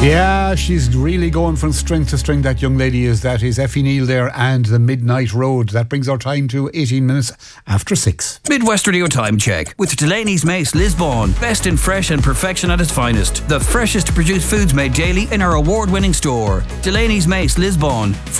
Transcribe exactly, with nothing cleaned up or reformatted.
Yeah, she's really going from strength to strength, that young lady is. That is Effie Neal there and The Midnight Road. That brings our time to eighteen minutes after six. Midwest Radio Time Check with Delaney's Mace Lisbon. Best in fresh and perfection at its finest. The freshest produced foods made daily in our award-winning store. Delaney's Mace Lisbon.